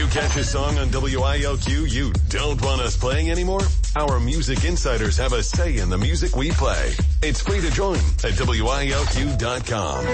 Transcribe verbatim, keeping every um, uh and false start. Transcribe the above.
Catch a song on W I L Q you don't want us playing anymore? Our music insiders have a say in the music we play. It's free to join at W I L Q dot com.